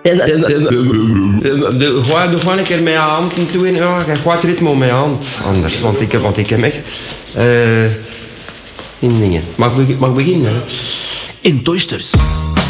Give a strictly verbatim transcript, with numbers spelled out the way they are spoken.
En, en, en, de, gewoon, gewoon een keer met je hand toe en ja, je gaat ritme met je hand anders. Want ik heb, want ik heb echt... Uh, in dingen. Mag, mag beginnen? Hè? In Toysters.